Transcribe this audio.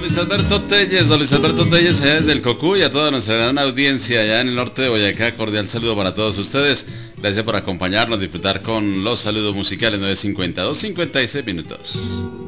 Don Luis Alberto Telles, allá desde el Cocú, y a toda nuestra gran audiencia allá en el norte de Boyacá. Cordial saludo para todos ustedes. Gracias por acompañarnos, disfrutar con los saludos musicales. 9:50, 2:56 minutos.